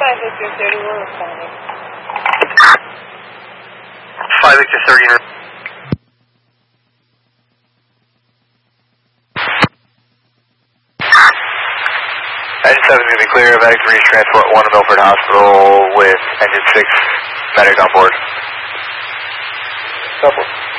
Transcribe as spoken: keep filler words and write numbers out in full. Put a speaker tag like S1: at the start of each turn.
S1: five Victor thirty, we're responding.
S2: five Victor thirty. Engine seven is going to be clear. Medic three is transport one to Milford Hospital with engine six medic on board.
S3: Couple.